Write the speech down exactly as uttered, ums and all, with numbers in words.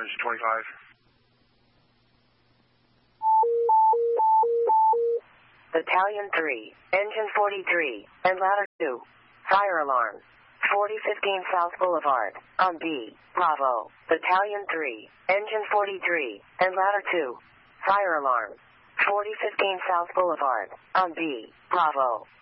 engine twenty-five. Battalion three, engine forty-three, and ladder two. Fire alarm. forty fifteen South Boulevard, on B, Bravo. Battalion three, engine forty-three, and ladder two. Fire alarm. forty fifteen South Boulevard, on B, Bravo.